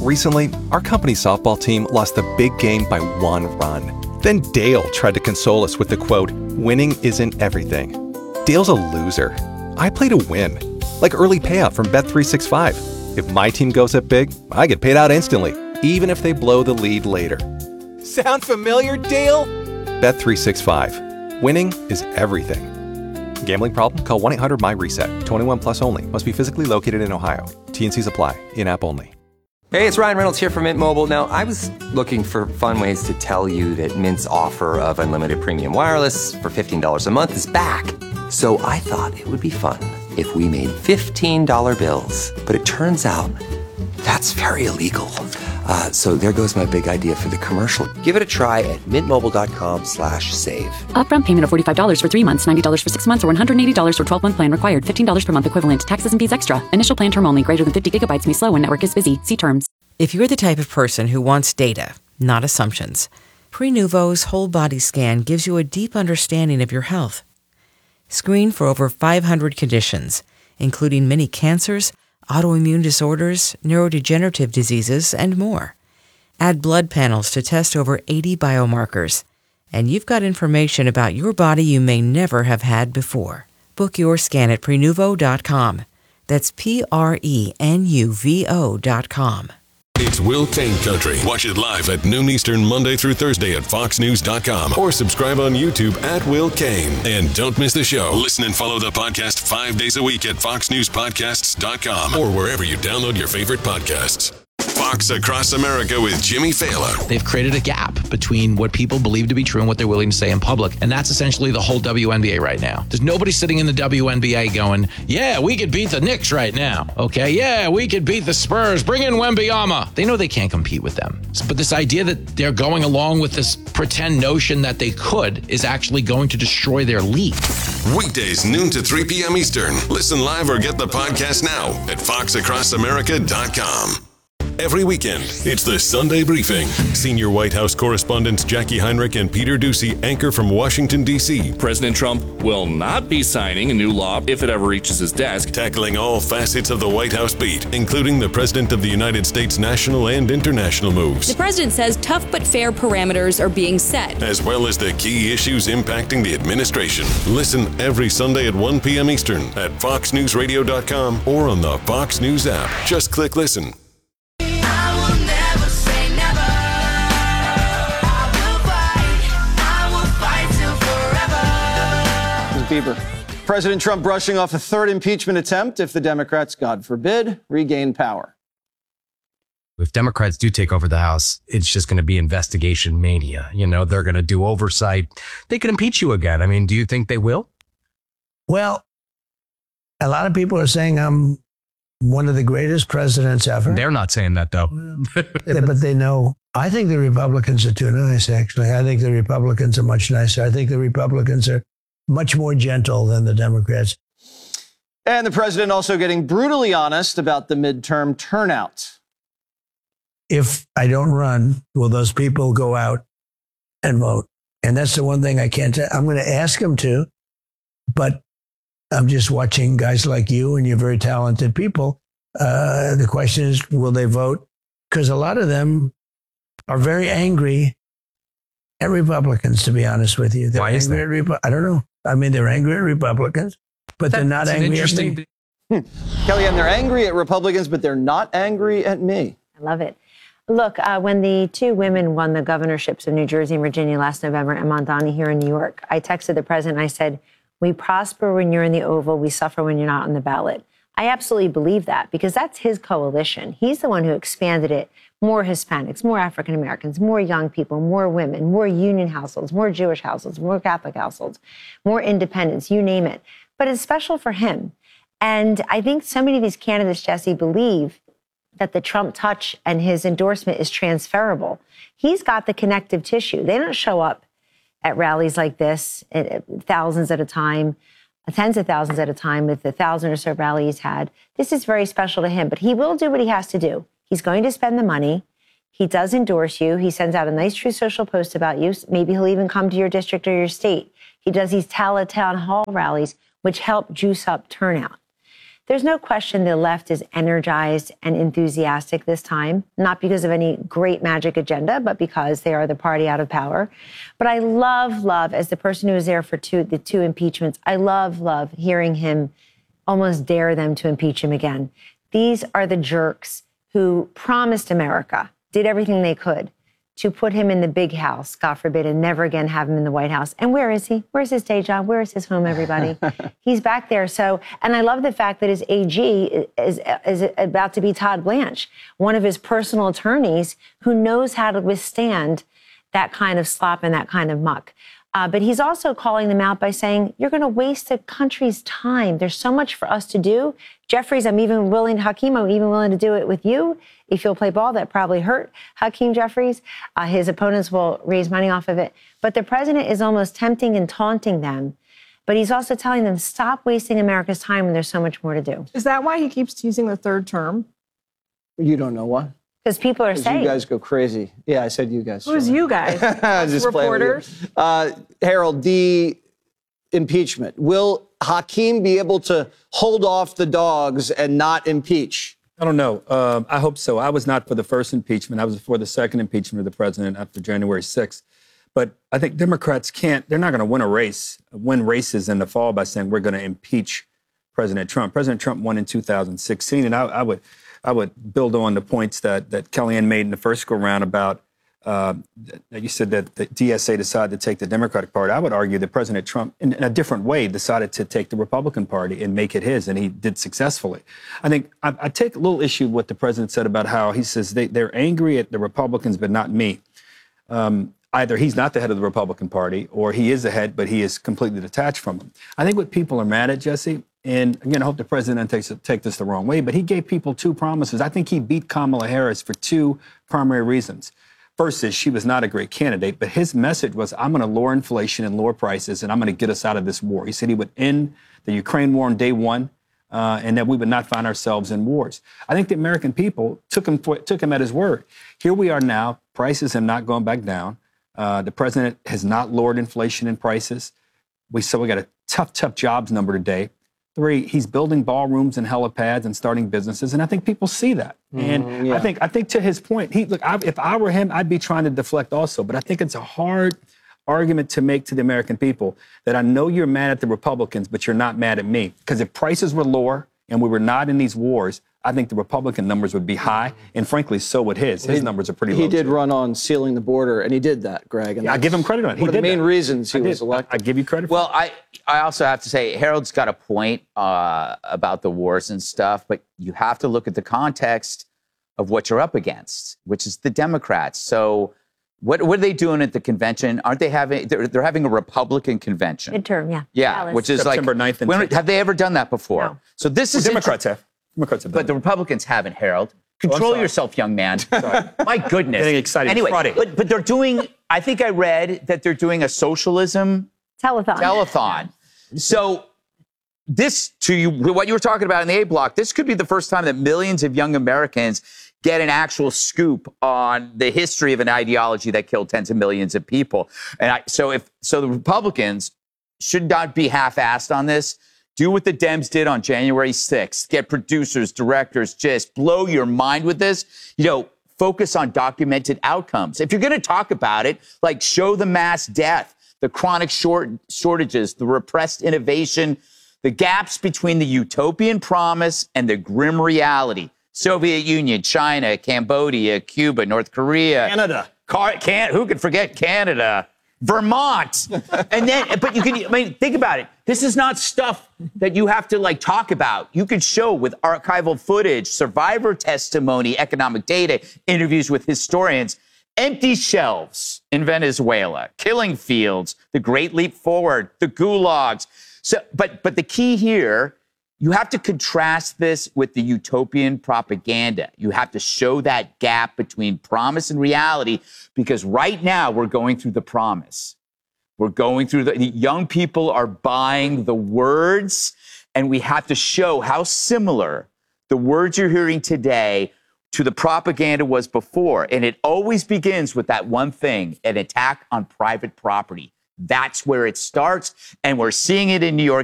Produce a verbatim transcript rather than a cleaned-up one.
Recently, our company's softball team lost the big game by one run. Then Dale tried to console us with the quote, "Winning isn't everything." Dale's a loser. I play to win, like early payout from Bet three sixty-five. If my team goes up big, I get paid out instantly, even if they blow the lead later. Sound familiar, Dale? Bet three sixty-five. Winning is everything. Gambling problem? Call one eight hundred M Y reset. twenty-one plus only. Must be physically located in Ohio. T and Cs apply. In-app only. Hey, it's Ryan Reynolds here from Mint Mobile. Now, I was looking for fun ways to tell you that Mint's offer of unlimited premium wireless for fifteen dollars a month is back. So I thought it would be fun if we made fifteen dollar bills. But it turns out that's very illegal. Uh, so there goes my big idea for the commercial. Give it a try at mintmobile.com slash save. Upfront payment of forty-five dollars for three months, ninety dollars for six months, or one hundred eighty dollars for twelve-month plan required. fifteen dollars per month equivalent. Taxes and fees extra. Initial plan term only. Greater than fifty gigabytes may slow when network is busy. See terms. If you're the type of person who wants data, not assumptions, Prenuvo's whole body scan gives you a deep understanding of your health. Screen for over five hundred conditions, including many cancers, autoimmune disorders, neurodegenerative diseases, and more. Add blood panels to test over eighty biomarkers, and you've got information about your body you may never have had before. Book your scan at Prenuvo dot com. That's P R E N U V O dot com. It's Will Kane Country. Watch it live at noon Eastern, Monday through Thursday at fox news dot com or subscribe on YouTube at Will Kane. And don't miss the show. Listen and follow the podcast five days a week at fox news podcasts dot com or wherever you download your favorite podcasts. Fox Across America with Jimmy Fallon. They've created a gap between what people believe to be true and what they're willing to say in public. And that's essentially the whole W N B A right now. There's nobody sitting in the W N B A going, yeah, we could beat the Knicks right now. Okay, yeah, we could beat the Spurs. Bring in Wembanyama. They know they can't compete with them. But this idea that they're going along with this pretend notion that they could is actually going to destroy their league. Weekdays, noon to three p.m. Eastern. Listen live or get the podcast now at fox across america dot com. Every weekend, it's the Sunday Briefing. Senior White House correspondents Jackie Heinrich and Peter Doocy anchor from Washington, D C President Trump will not be signing a new law if it ever reaches his desk. Tackling all facets of the White House beat, including the President of the United States national and international moves. The president says tough but fair parameters are being set, as well as the key issues impacting the administration. Listen every Sunday at one p.m. Eastern at fox news radio dot com or on the Fox News app. Just click listen. Bieber. President Trump brushing off a third impeachment attempt if the Democrats, God forbid, regain power. If Democrats do take over the House, it's just going to be investigation mania. You know, they're going to do oversight. They could impeach you again. I mean, do you think they will? Well, a lot of people are saying I'm one of the greatest presidents ever. They're not saying that, though. But they know. I think the Republicans are too nice, actually. I think the Republicans are much nicer. I think the Republicans are much more gentle than the Democrats. And the president also getting brutally honest about the midterm turnout. If I don't run, will those people go out and vote? And that's the one thing I can't tell. I'm going to ask them to, but I'm just watching guys like you and you're very talented people. Uh, the question is, will they vote? Because a lot of them are very angry at Republicans, to be honest with you. They're Why is angry that? At Repu- I don't know. I mean, they're angry at Republicans, but That's they're not angry at me. Hmm. Kellyanne, they're angry at Republicans, but they're not angry at me. I love it. Look, uh, when the two women won the governorships of New Jersey and Virginia last November and Mondani here in New York, I texted the president. I said, we prosper when you're in the Oval. We suffer when you're not on the ballot. I absolutely believe that because that's his coalition. He's the one who expanded it. More Hispanics, more African Americans, more young people, more women, more union households, more Jewish households, more Catholic households, more independents, you name it. But it's special for him. And I think so many of these candidates, Jesse, believe that the Trump touch and his endorsement is transferable. He's got the connective tissue. They don't show up at rallies like this, thousands at a time, tens of thousands at a time with the thousand or so rallies he's had. This is very special to him, but he will do what he has to do. He's going to spend the money. He does endorse you. He sends out a nice True Social post about you. Maybe he'll even come to your district or your state. He does these Tala Town Hall rallies, which help juice up turnout. There's no question the left is energized and enthusiastic this time, not because of any great magic agenda, but because they are the party out of power. But I love, love, as the person who was there for two, the two impeachments, I love, love hearing him almost dare them to impeach him again. These are the jerks who promised America, did everything they could to put him in the big house, God forbid, and never again have him in the White House. And where is he? Where's his day job? Where is his home, everybody? He's back there. So, and I love the fact that his A G is, is about to be Todd Blanche, one of his personal attorneys who knows how to withstand that kind of slop and that kind of muck. Uh, but he's also calling them out by saying, you're going to waste the country's time. There's so much for us to do. Jeffries, I'm even willing, Hakeem, I'm even willing to do it with you. If you'll play ball, that probably hurt Hakeem Jeffries. Uh, his opponents will raise money off of it. But the president is almost tempting and taunting them. But he's also telling them, stop wasting America's time when there's so much more to do. Is that why he keeps using the third term? You don't know why? Because people are saying. You guys go crazy. Yeah, I said you guys. Who's you guys? Just reporters? Uh, Harold, the impeachment. Will Hakeem be able to hold off the dogs and not impeach? I don't know. Uh, I hope so. I was not for the first impeachment. I was for the second impeachment of the president after January sixth. But I think Democrats can't, they're not going to win a race, win races in the fall by saying we're going to impeach President Trump. President Trump won in two thousand sixteen, and I, I would I would build on the points that, that Kellyanne made in the first go-round about, uh, that you said that the D S A decided to take the Democratic Party. I would argue that President Trump, in, in a different way, decided to take the Republican Party and make it his, and he did successfully. I think I, I take a little issue with what the president said about how he says they, they're angry at the Republicans, but not me. Um, either he's not the head of the Republican Party, or he is the head, but he is completely detached from them. I think what people are mad at, Jesse, and again, I hope the president takes take this the wrong way, but he gave people two promises. I think he beat Kamala Harris for two primary reasons. First is she was not a great candidate, but his message was, I'm going to lower inflation and lower prices, and I'm going to get us out of this war. He said he would end the Ukraine war on day one, uh, and that we would not find ourselves in wars. I think the American people took him, for, took him at his word. Here we are now. Prices have not gone back down. Uh, the president has not lowered inflation and prices. We so we got a tough, tough jobs number today. Three, he's building ballrooms and helipads and starting businesses, and I think people see that. Mm, and yeah. I think, I think to his point, he look. I, if I were him, I'd be trying to deflect also. But I think it's a hard argument to make to the American people that I know you're mad at the Republicans, but you're not mad at me. Because if prices were lower and we were not in these wars, I think the Republican numbers would be high, and frankly, so would his. His he, numbers are pretty low. He did too. run on sealing the border, and he did that, Greg. And yeah, I give him credit on it. He one did of the main that. reasons he I was did. elected. I, I give you credit for Well, that. I, I also have to say, Harold's got a point uh, about the wars and stuff, but you have to look at the context of what you're up against, which is the Democrats. So what, what are they doing at the convention? Aren't they having, they're, they're having a Republican convention. Midterm, yeah. Yeah, Dallas. which is September like, ninth and when, have they ever done that before? No. So this well, is Democrats have. Democrats have done But the Republicans haven't, Harold. Control oh, sorry. yourself, young man. My goodness. Getting excited. Anyway, Friday. but, but they're doing, I think I read that they're doing a socialism telethon. telethon. So this, to you, what you were talking about in the A block, this could be the first time that millions of young Americans get an actual scoop on the history of an ideology that killed tens of millions of people. And I, so if so the Republicans should not be half-assed on this. Do what the Dems did on January sixth. Get producers, directors, just blow your mind with this. You know, focus on documented outcomes. If you're going to talk about it, like show the mass death, the chronic short shortages, the repressed innovation, the gaps between the utopian promise and the grim reality. Soviet Union, China, Cambodia, Cuba, North Korea. Canada. Car- can- who could forget Canada? Vermont. And then, but you can, I mean, think about it. This is not stuff that you have to like talk about. You can show with archival footage, survivor testimony, economic data, interviews with historians, empty shelves in Venezuela, killing fields, the Great Leap Forward, the gulags. So, but, but the key here, you have to contrast this with the utopian propaganda. You have to show that gap between promise and reality, because right now we're going through the promise. We're going through the, the young people are buying the words, and we have to show how similar the words you're hearing today to the propaganda was before. And it always begins with that one thing, an attack on private property. That's where it starts, and we're seeing it in New York